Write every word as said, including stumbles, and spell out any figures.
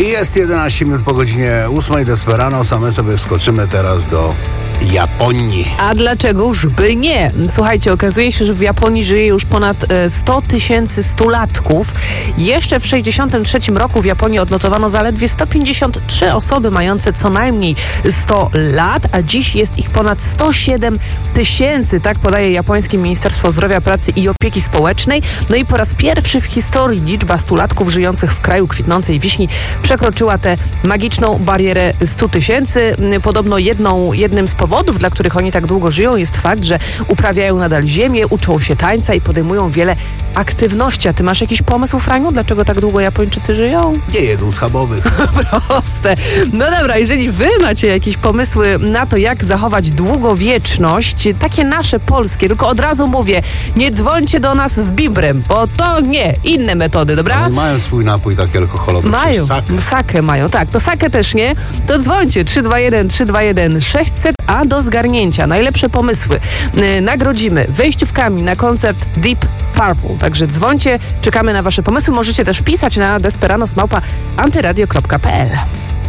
I jest jedenaście minut po godzinie ósmej Desperanos, a my sobie wskoczymy teraz do Japonii. A dlaczegoż by nie? Słuchajcie, okazuje się, że w Japonii żyje już ponad sto tysięcy stulatków. Jeszcze w sześćdziesiątym trzecim roku w Japonii odnotowano zaledwie sto pięćdziesiąt trzy osoby mające co najmniej sto lat, a dziś jest ich ponad sto siedem tysięcy. Tak podaje japońskie Ministerstwo Zdrowia, Pracy i Opieki Społecznej. No i po raz pierwszy w historii liczba stulatków żyjących w kraju kwitnącej wiśni przekroczyła tę magiczną barierę stu tysięcy. Podobno jedną, jednym z powodów, dla których oni tak długo żyją, jest fakt, że uprawiają nadal ziemię, uczą się tańca i podejmują wiele aktywności. A ty masz jakiś pomysł, Franiu, dlaczego tak długo Japończycy żyją? Nie jedzą schabowych. Proste. No dobra, jeżeli wy macie jakieś pomysły na to, jak zachować długowieczność, takie nasze polskie, tylko od razu mówię, nie dzwońcie do nas z bimbrem, bo to nie, inne metody, dobra? Oni mają swój napój taki alkoholowy. Mają, sakę. sakę mają, tak, to sakę też nie, to dzwońcie trzy dwa jeden trzy dwa jeden sześćset, a do zgarnięcia najlepsze pomysły yy, nagrodzimy wejściówkami na koncert Deep Purple. Także dzwońcie, czekamy na wasze pomysły. Możecie też pisać na desperanos małpa antyradio kropka p l.